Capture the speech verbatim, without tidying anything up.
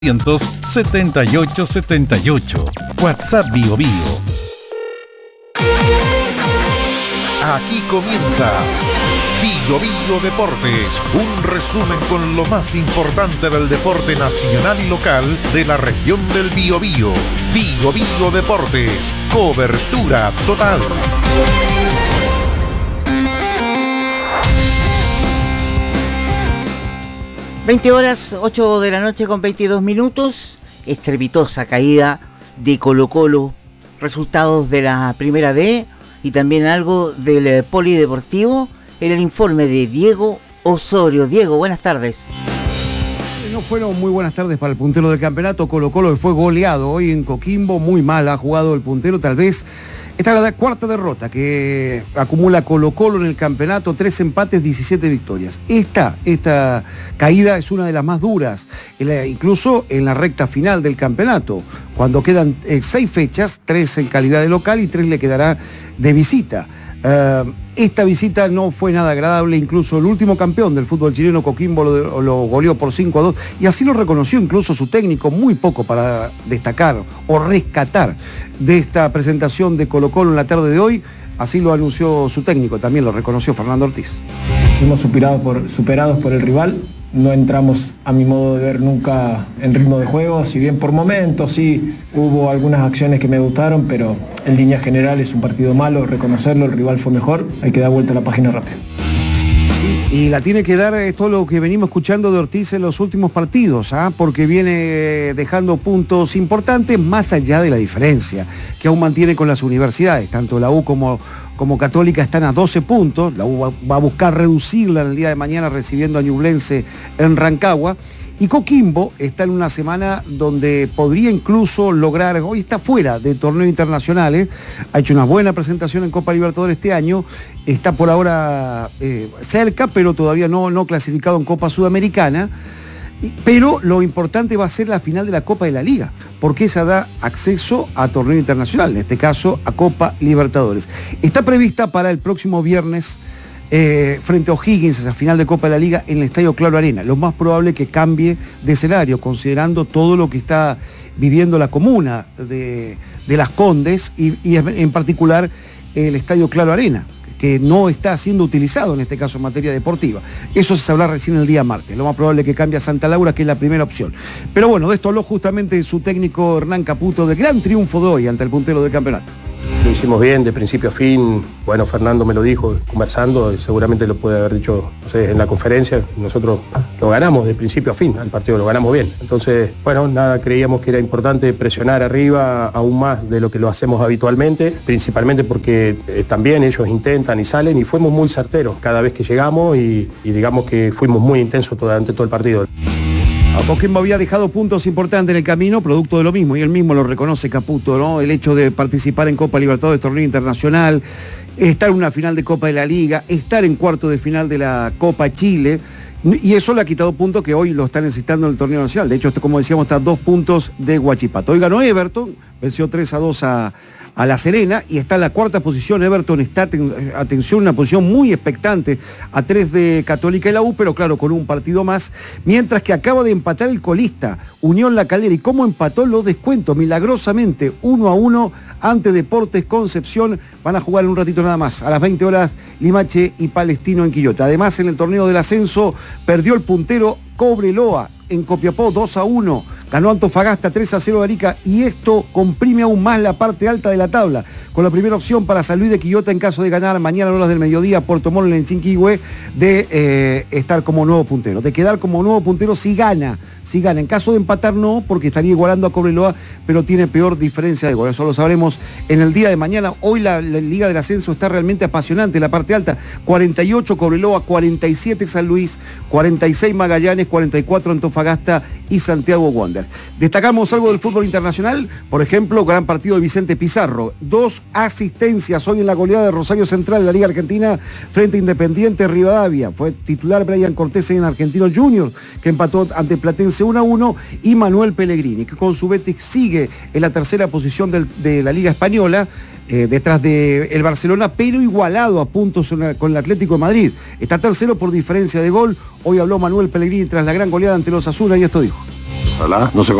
setenta y ocho setenta y ocho. WhatsApp Bio Bio. Aquí comienza Bio Bio Deportes, un resumen con lo más importante del deporte nacional y local de la región del Biobío. Bio Bio Deportes, cobertura total. veinte horas, ocho de la noche con veintidós minutos. Estrepitosa caída de Colo-Colo. Resultados de la Primera D y también algo del Polideportivo en el informe de Diego Osorio. Diego, buenas tardes. No fueron muy buenas tardes para el puntero del campeonato. Colo-Colo que fue goleado hoy en Coquimbo. Muy mal ha jugado el puntero, tal vez. Esta es la cuarta derrota que acumula Colo-Colo en el campeonato, tres empates, diecisiete victorias. Esta, esta caída es una de las más duras, incluso en la recta final del campeonato, cuando quedan eh, seis fechas, tres en calidad de local y tres le quedará de visita. Uh, esta visita no fue nada agradable, incluso el último campeón del fútbol chileno, Coquimbo, lo, lo goleó por cinco a dos, y así lo reconoció incluso su técnico. Muy poco para destacar o rescatar de esta presentación de Colo-Colo en la tarde de hoy. Así lo anunció su técnico, también lo reconoció Fernando Ortiz. Fuimos superados por, superados por el rival. No entramos, a mi modo de ver, nunca en ritmo de juego, si bien por momentos sí hubo algunas acciones que me gustaron, pero en línea general es un partido malo, reconocerlo, el rival fue mejor, hay que dar vuelta a la página rápido. Sí, y la tiene que dar todo lo que venimos escuchando de Ortiz en los últimos partidos, ¿ah? Porque viene dejando puntos importantes más allá de la diferencia que aún mantiene con las universidades, tanto la U como... como Católica están a doce puntos, la U va a buscar reducirla en el día de mañana recibiendo a Ñublense en Rancagua, y Coquimbo está en una semana donde podría incluso lograr, hoy está fuera de torneos internacionales, ha hecho una buena presentación en Copa Libertadores este año, está por ahora eh, cerca, pero todavía no, no clasificado en Copa Sudamericana. Pero lo importante va a ser la final de la Copa de la Liga, porque esa da acceso a torneo internacional, en este caso a Copa Libertadores. Está prevista para el próximo viernes eh, frente a O'Higgins, esa final de Copa de la Liga en el Estadio Claro Arena. Lo más probable es que cambie de escenario, considerando todo lo que está viviendo la comuna de, de Las Condes y, y en particular el Estadio Claro Arena, que no está siendo utilizado en este caso en materia deportiva. Eso se sabrá recién el día martes. Lo más probable es que cambie a Santa Laura, que es la primera opción. Pero bueno, de esto habló justamente su técnico Hernán Caputo, del gran triunfo de hoy ante el puntero del campeonato. Lo hicimos bien, de principio a fin. Bueno, Fernando me lo dijo conversando, seguramente lo puede haber dicho, no sé, en la conferencia. Nosotros lo ganamos de principio a fin, al partido lo ganamos bien. Entonces, bueno, nada, creíamos que era importante presionar arriba aún más de lo que lo hacemos habitualmente, principalmente porque eh, también ellos intentan y salen, y fuimos muy certeros cada vez que llegamos y, y digamos que fuimos muy intensos durante todo el partido. A Coquimbo había dejado puntos importantes en el camino, producto de lo mismo, y él mismo lo reconoce Caputo, ¿no? El hecho de participar en Copa Libertadores, torneo internacional, estar en una final de Copa de la Liga, estar en cuarto de final de la Copa Chile, y eso le ha quitado puntos que hoy lo está necesitando en el torneo nacional. De hecho, como decíamos, está a dos puntos de Huachipato. Hoy ganó Everton, venció tres a dos a... a La Serena, y está en la cuarta posición. Everton está, atención, en una posición muy expectante, a tres de Católica y la U, pero claro, con un partido más, mientras que acaba de empatar el colista, Unión La Calera. ¿Y cómo empató los descuentos? Milagrosamente, uno a uno ante Deportes Concepción. Van a jugar en un ratito nada más, a las veinte horas, Limache y Palestino en Quillota. Además, en el torneo del ascenso, perdió el puntero Cobreloa en Copiapó dos a uno, ganó Antofagasta tres a cero de Arica, y esto comprime aún más la parte alta de la tabla, con la primera opción para San Luis de Quillota en caso de ganar mañana a horas del mediodía Puerto Montt en Chinquihue, de eh, estar como nuevo puntero, de quedar como nuevo puntero si gana, si gana. En caso de empatar no, porque estaría igualando a Cobreloa, pero tiene peor diferencia de gol. Eso lo sabremos en el día de mañana. Hoy la, la Liga del Ascenso está realmente apasionante, la parte alta, cuarenta y ocho Cobreloa, cuarenta y siete San Luis, cuarenta y seis Magallanes, cuarenta y cuatro Antofagasta y Santiago Wander. Destacamos algo del fútbol internacional, por ejemplo, gran partido de Vicente Pizarro, dos asistencias hoy en la goleada de Rosario Central en la Liga Argentina frente a Independiente Rivadavia. Fue titular Brian Cortés en Argentinos Juniors, que empató ante Platense uno a uno, y Manuel Pellegrini, que con su Betis sigue en la tercera posición del, de la Liga Española, eh, detrás del Barcelona, pero igualado a puntos una, con el Atlético de Madrid. Está tercero por diferencia de gol. Hoy habló Manuel Pellegrini tras la gran goleada ante los Osasuna y esto dijo. Ojalá no se